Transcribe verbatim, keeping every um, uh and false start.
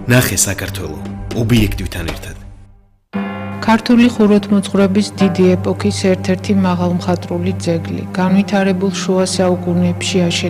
ნახე საქართველო ობიექტივთან ერთად. ქართული ხუროთმოძღვრების დიდი ეპოქის ერთ-ერთი მაღალმხატვრული ძეგლი, განვითარებულ შუა საუკუნეებში აშენებული.